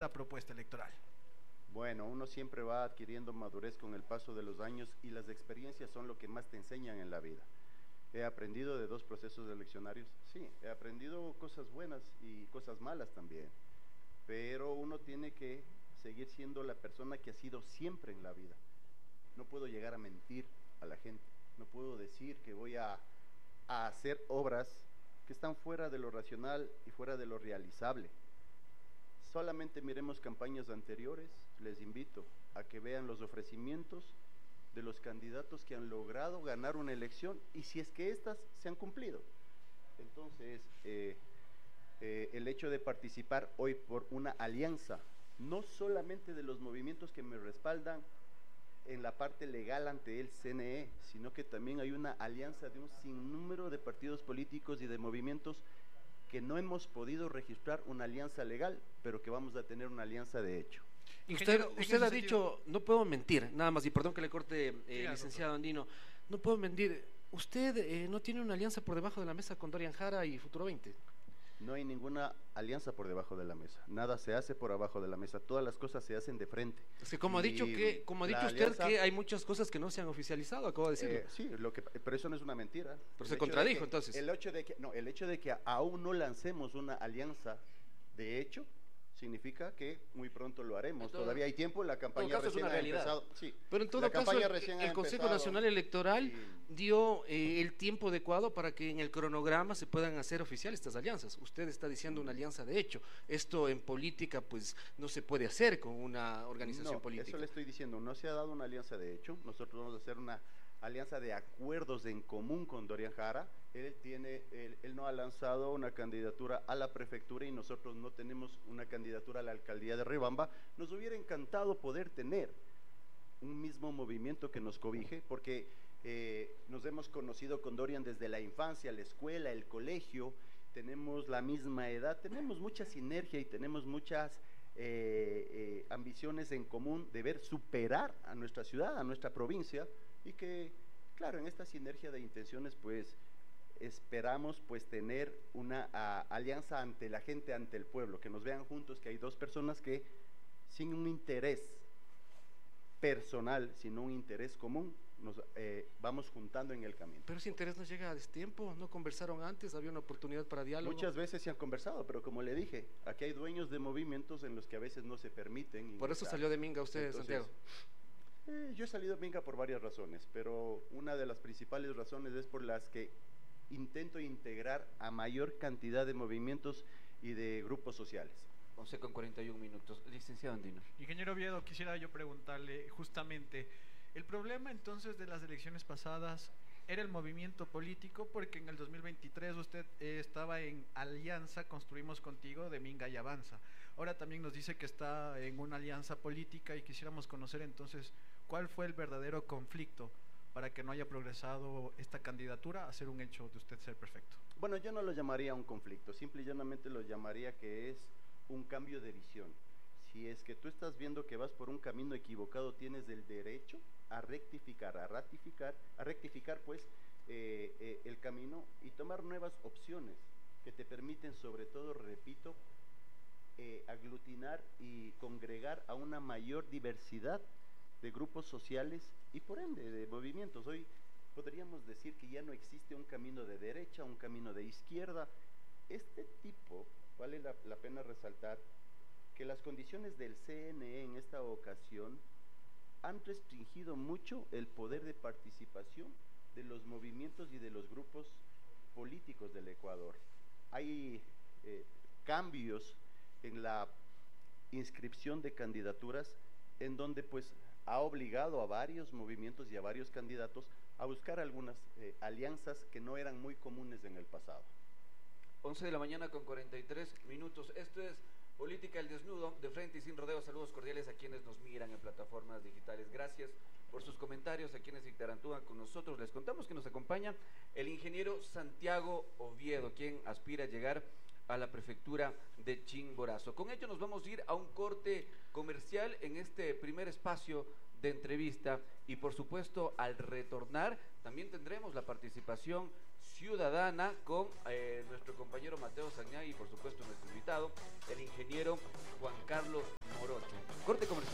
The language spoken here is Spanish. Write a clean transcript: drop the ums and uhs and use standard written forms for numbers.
esta propuesta electoral? Bueno, uno siempre va adquiriendo madurez con el paso de los años y las experiencias son lo que más te enseñan en la vida. He aprendido de 2 procesos eleccionarios, sí, he aprendido cosas buenas y cosas malas también, pero uno tiene que seguir siendo la persona que ha sido siempre en la vida. No puedo llegar a mentir a la gente, no puedo decir que voy a hacer obras que están fuera de lo racional y fuera de lo realizable. Solamente miremos campañas anteriores, les invito a que vean los ofrecimientos de los candidatos que han logrado ganar una elección y si es que éstas se han cumplido. Entonces, el hecho de participar hoy por una alianza, no solamente de los movimientos que me respaldan en la parte legal ante el CNE, sino que también hay una alianza de un sinnúmero de partidos políticos y de movimientos que no hemos podido registrar una alianza legal, pero que vamos a tener una alianza de hecho. Usted ha dicho, no puedo mentir, nada más, y perdón que le corte, licenciado Andino, no puedo mentir, usted no tiene una alianza por debajo de la mesa con Dorian Jara y Futuro 20. No hay ninguna alianza por debajo de la mesa, nada se hace por abajo de la mesa, todas las cosas se hacen de frente. Es que como ha dicho usted alianza, que hay muchas cosas que no se han oficializado, acabo de decirlo. Sí, pero eso no es una mentira. Pero se contradijo entonces. El hecho de que aún no lancemos una alianza de hecho, significa que muy pronto lo haremos. Entonces, todavía hay tiempo, la campaña recién ha empezado. Sí, pero en todo caso, el Consejo Nacional Electoral dio el tiempo adecuado para que en el cronograma se puedan hacer oficiales estas alianzas. Usted está diciendo una alianza de hecho. Esto en política pues no se puede hacer con una organización política. Eso le estoy diciendo, no se ha dado una alianza de hecho. Nosotros vamos a hacer una alianza de acuerdos en común con Dorian Jara. Él no ha lanzado una candidatura a la prefectura y nosotros no tenemos una candidatura a la alcaldía de Riobamba. Nos hubiera encantado poder tener un mismo movimiento que nos cobije, porque nos hemos conocido con Dorian desde la infancia, la escuela, el colegio, tenemos la misma edad, tenemos mucha sinergia y tenemos muchas ambiciones en común de ver superar a nuestra ciudad, a nuestra provincia, y que, claro, en esta sinergia de intenciones, pues, esperamos, pues, tener una alianza ante la gente, ante el pueblo, que nos vean juntos, que hay 2 personas que, sin un interés personal, sino un interés común, nos vamos juntando en el camino. Pero ese interés no llega a destiempo, ¿no conversaron antes? ¿Había una oportunidad para diálogo? Muchas veces se han conversado, pero como le dije, aquí hay dueños de movimientos en los que a veces no se permiten ingresar. Por eso salió de Minga usted. Entonces, Santiago. Yo he salido de Minga por varias razones, pero una de las principales razones es por las que intento integrar a mayor cantidad de movimientos y de grupos sociales. 11:41. Licenciado Andino. Ingeniero Oviedo, quisiera yo preguntarle justamente, el problema entonces de las elecciones pasadas era el movimiento político, porque en el 2023 usted estaba en alianza Construimos Contigo de Minga y Avanza. Ahora también nos dice que está en una alianza política y quisiéramos conocer entonces cuál fue el verdadero conflicto para que no haya progresado esta candidatura a ser un hecho de usted ser perfecto. Bueno, yo no lo llamaría un conflicto, simple y llanamente lo llamaría que es un cambio de visión. Si es que tú estás viendo que vas por un camino equivocado, tienes el derecho a rectificar, a rectificar pues el camino y tomar nuevas opciones que te permiten, sobre todo, repito, aglutinar y congregar a una mayor diversidad de grupos sociales y por ende de movimientos. Hoy podríamos decir que ya no existe un camino de derecha, un camino de izquierda. Este tipo, vale la pena resaltar que las condiciones del CNE en esta ocasión han restringido mucho el poder de participación de los movimientos y de los grupos políticos del Ecuador. Hay cambios en la inscripción de candidaturas en donde pues ha obligado a varios movimientos y a varios candidatos a buscar algunas alianzas que no eran muy comunes en el pasado. 11:43. Esto es Política al Desnudo, de frente y sin rodeos. Saludos cordiales a quienes nos miran en plataformas digitales. Gracias por sus comentarios, a quienes interactúan con nosotros. Les contamos que nos acompaña el ingeniero Santiago Oviedo, quien aspira a llegar a la prefectura de Chimborazo. Con ello nos vamos a ir a un corte comercial en este primer espacio de entrevista y por supuesto al retornar también tendremos la participación ciudadana con nuestro compañero Mateo Sagnaí y por supuesto nuestro invitado, el ingeniero Juan Carlos Corte comercial.